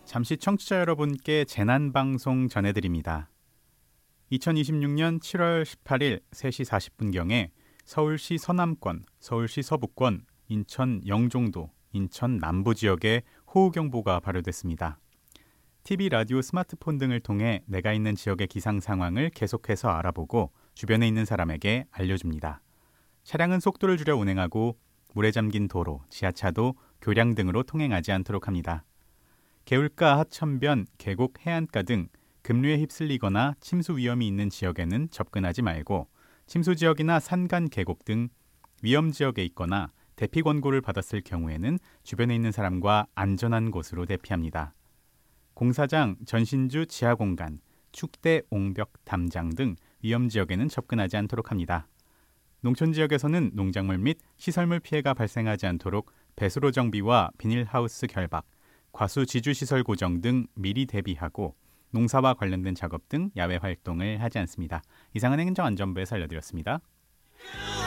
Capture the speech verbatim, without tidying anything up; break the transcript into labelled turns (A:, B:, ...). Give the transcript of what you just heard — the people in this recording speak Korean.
A: 잠시 청취자 여러분께 재난방송 전해드립니다. 이천이십육년 칠월 십팔일 세 시 사십 분경에 서울시 서남권, 서울시 서북권, 인천 영종도, 인천 남부 지역에 호우경보가 발효됐습니다. 티비, 라디오, 스마트폰 등을 통해 내가 있는 지역의 기상 상황을 계속해서 알아보고 주변에 있는 사람에게 알려줍니다. 차량은 속도를 줄여 운행하고 물에 잠긴 도로, 지하차도, 교량 등으로 통행하지 않도록 합니다. 개울가, 하천변, 계곡, 해안가 등 급류에 휩쓸리거나 침수 위험이 있는 지역에는 접근하지 말고 침수 지역이나 산간, 계곡 등 위험 지역에 있거나 대피 권고를 받았을 경우에는 주변에 있는 사람과 안전한 곳으로 대피합니다. 공사장, 전신주, 지하공간, 축대, 옹벽, 담장 등 위험 지역에는 접근하지 않도록 합니다. 농촌 지역에서는 농작물 및 시설물 피해가 발생하지 않도록 배수로 정비와 비닐하우스 결박, 과수 지주시설 고정 등 미리 대비하고 농사와 관련된 작업 등 야외 활동을 하지 않습니다. 이상은 행정안전부에서 알려드렸습니다.